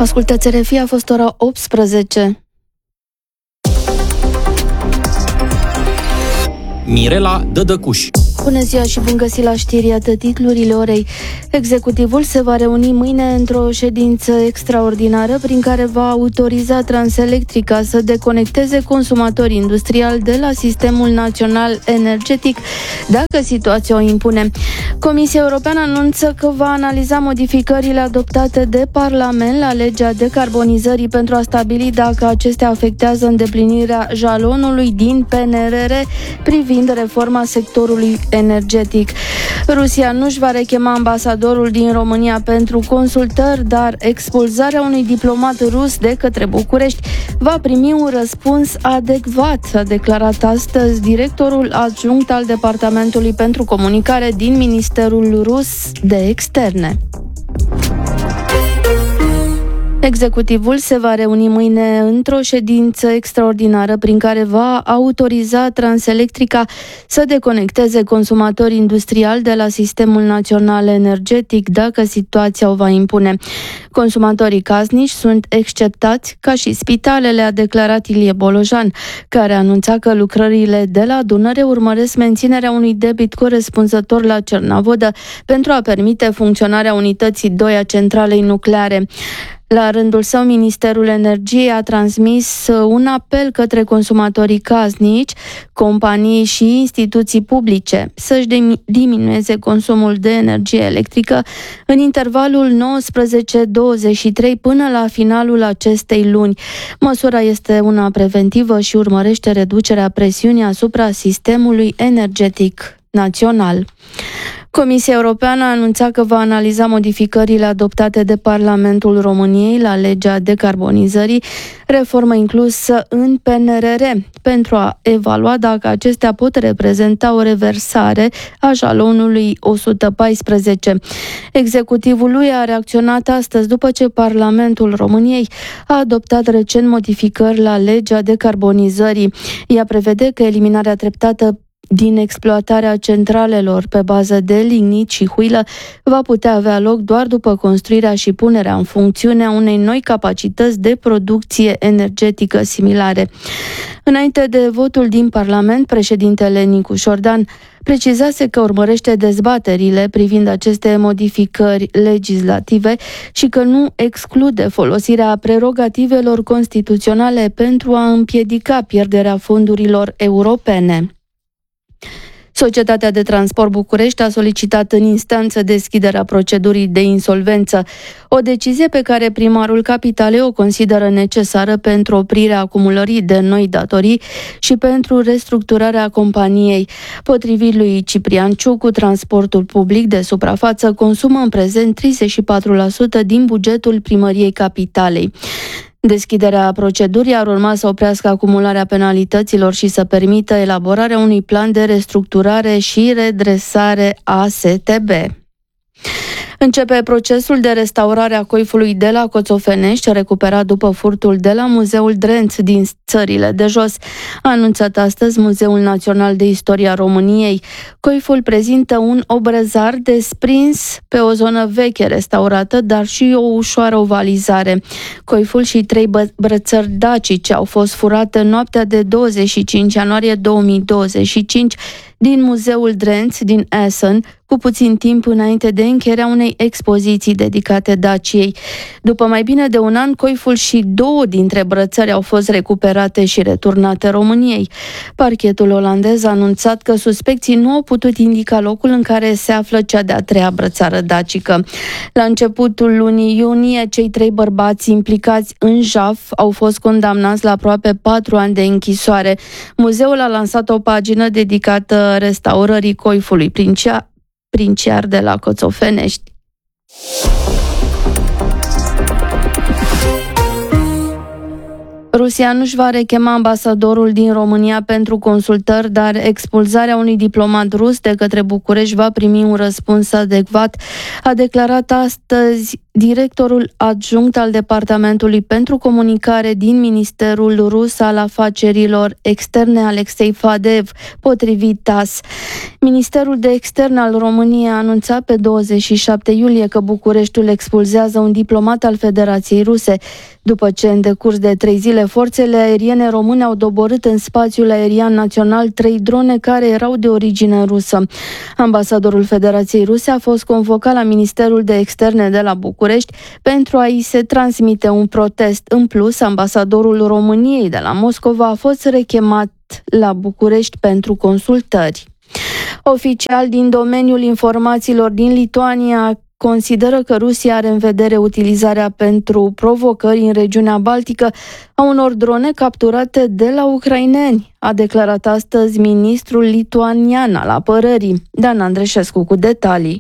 Ascultați RFI, a fost ora 18. Mirela Dădăcuș. Bună ziua și bun găsit la știri, atât titlurile orei. Executivul se va reuni mâine într-o ședință extraordinară prin care va autoriza Transelectrica să deconecteze consumatorii industriali de la sistemul național energetic dacă situația o impune. Comisia Europeană anunță că va analiza modificările adoptate de Parlament la legea decarbonizării pentru a stabili dacă acestea afectează îndeplinirea jalonului din PNRR privind reforma sectorului energetic. Rusia nu își va rechema ambasadorul din România pentru consultări, dar expulzarea unui diplomat rus de către București va primi un răspuns adecvat, a declarat astăzi directorul adjunct al Departamentului pentru Comunicare din Ministerul Rus de Externe. Executivul se va reuni mâine într-o ședință extraordinară prin care va autoriza Transelectrica să deconecteze consumatorii industriali de la sistemul național energetic dacă situația o va impune. Consumatorii casnici sunt exceptați ca și spitalele, a declarat Ilie Bolojan, care anunța că lucrările de la Dunăre urmăresc menținerea unui debit corespunzător la Cernavodă pentru a permite funcționarea unității 2 a centralei nucleare. La rândul său, Ministerul Energiei a transmis un apel către consumatorii casnici, companii și instituții publice să-și diminueze consumul de energie electrică în intervalul 19-23 până la finalul acestei luni. Măsura este una preventivă și urmărește reducerea presiunii asupra sistemului energetic național. Comisia Europeană a anunțat că va analiza modificările adoptate de Parlamentul României la legea decarbonizării, reformă inclusă în PNRR, pentru a evalua dacă acestea pot reprezenta o reversare a jalonului 114. Executivul lui a reacționat astăzi după ce Parlamentul României a adoptat recent modificări la legea decarbonizării. Ea prevede că eliminarea treptată din exploatarea centralelor pe bază de lignit și huilă va putea avea loc doar după construirea și punerea în funcțiune a unei noi capacități de producție energetică similare. Înainte de votul din Parlament, președintele Nicu Șordan precizase că urmărește dezbaterile privind aceste modificări legislative și că nu exclude folosirea prerogativelor constituționale pentru a împiedica pierderea fondurilor europene. Societatea de Transport București a solicitat în instanță deschiderea procedurii de insolvență, o decizie pe care primarul capitalei o consideră necesară pentru oprirea acumulării de noi datorii și pentru restructurarea companiei. Potrivit lui Ciprian Ciucu, transportul public de suprafață consumă în prezent 34% din bugetul primăriei capitalei. Deschiderea procedurii ar urma să oprească acumularea penalităților și să permită elaborarea unui plan de restructurare și redresare a STB. Începe procesul de restaurare a coifului de la Coțofenești, recuperat după furtul de la Muzeul Drenț din țările de jos, a anunțat astăzi Muzeul Național de Istoria României. Coiful prezintă un obrezar desprins pe o zonă veche restaurată, dar și o ușoară ovalizare. Coiful și 3 brățări dacice au fost furate în noaptea de 25 ianuarie 2025 din Muzeul Drenț din Essen, cu puțin timp înainte de încheierea unei expoziții dedicate Daciei. După mai bine de un an, coiful și 2 dintre brățări au fost recuperate și returnate României. Parchetul olandez a anunțat că suspecții nu au putut indica locul în care se află cea de-a 3-a brățară dacică. La începutul lunii iunie, cei 3 bărbați implicați în jaf au fost condamnați la aproape 4 ani de închisoare. Muzeul a lansat o pagină dedicată restaurării coifului princiar de la Coțofenești. Rusia nu își va rechema ambasadorul din România pentru consultări, dar expulzarea unui diplomat rus de către București va primi un răspuns adecvat, a declarat astăzi directorul adjunct al Departamentului pentru Comunicare din Ministerul Rus al Afacerilor Externe, Alexei Fadeev, potrivit TASS. Ministerul de Externe al României a anunțat pe 27 iulie că Bucureștiul expulzează un diplomat al Federației Ruse, după ce în decurs de 3 zile forțele aeriene române au doborât în spațiul aerian național 3 drone care erau de origine rusă. Ambasadorul Federației Ruse a fost convocat la Ministerul de Externe de la București pentru a-i se transmite un protest. În plus, ambasadorul României de la Moscova a fost rechemat la București pentru consultări. Oficial din domeniul informațiilor din Lituania consideră că Rusia are în vedere utilizarea pentru provocări în regiunea Baltică a unor drone capturate de la ucraineni, a declarat astăzi ministrul lituanian al apărării. Dan Andreșescu cu detalii.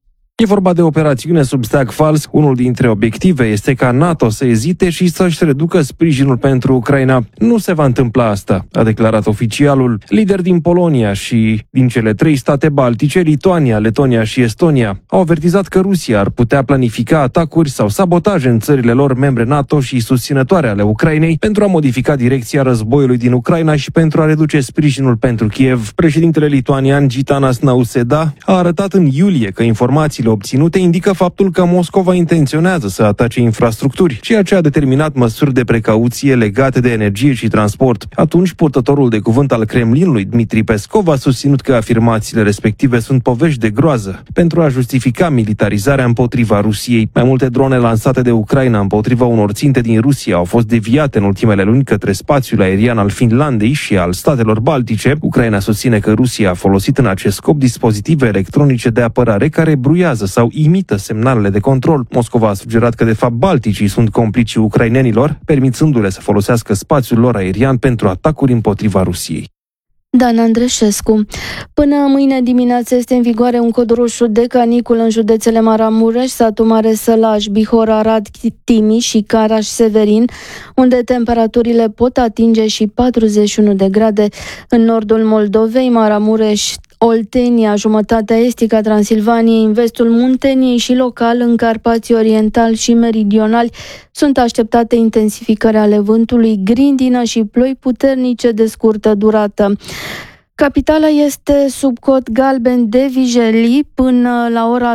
E vorba de operațiune sub steag fals. Unul dintre obiective este ca NATO să ezite și să-și reducă sprijinul pentru Ucraina. Nu se va întâmpla asta, a declarat oficialul. Lideri din Polonia și din cele 3 state baltice, Lituania, Letonia și Estonia, au avertizat că Rusia ar putea planifica atacuri sau sabotaje în țările lor membre NATO și susținătoare ale Ucrainei pentru a modifica direcția războiului din Ucraina și pentru a reduce sprijinul pentru Kiev. Președintele lituanian Gitanas Nausėda a arătat în iulie că informațiile obținute indică faptul că Moscova intenționează să atace infrastructuri, ceea ce a determinat măsuri de precauție legate de energie și transport. Atunci, purtătorul de cuvânt al Kremlinului, Dmitri Peskov, a susținut că afirmațiile respective sunt povești de groază pentru a justifica militarizarea împotriva Rusiei. Mai multe drone lansate de Ucraina împotriva unor ținte din Rusia au fost deviate în ultimele luni către spațiul aerian al Finlandei și al statelor baltice. Ucraina susține că Rusia a folosit în acest scop dispozitive electronice de apărare care bruiază sau imită semnalele de control. Moscova a sugerat că de fapt balticii sunt complicii ucrainenilor, permițându-le să folosească spațiul lor aerian pentru atacuri împotriva Rusiei. Dan Andreșescu. Până mâine dimineață este în vigoare un cod roșu de canicul în județele Maramureș, Satu Mare, Sălaj, Bihor, Arad, Timiș și Caraș-Severin, unde temperaturile pot atinge și 41 de grade. În nordul Moldovei, Maramureș, Oltenia, jumătatea estică a Transilvaniei, în vestul Munteniei și local în Carpații Oriental și Meridionali sunt așteptate intensificări ale vântului, grindină și ploi puternice de scurtă durată. Capitala este sub cod galben de vijelii până la ora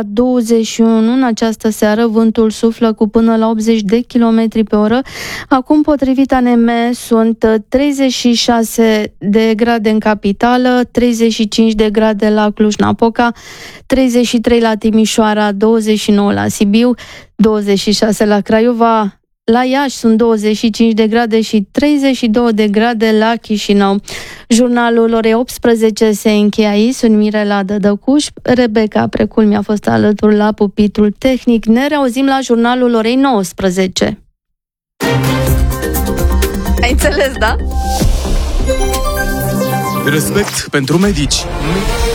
21. În această seară vântul suflă cu până la 80 de km pe oră. Acum, potrivit ANM, sunt 36 de grade în capitală, 35 de grade la Cluj-Napoca, 33 la Timișoara, 29 la Sibiu, 26 la Craiova. La Iași sunt 25 de grade și 32 de grade la Chișinău. Jurnalul orei 18 se încheie aici. Sunt Mirela Dădăcuș. Rebecca Precul mi-a fost alături la pupitrul tehnic. Ne reauzim la jurnalul orei 19. Ai înțeles, da? Respect pentru medici.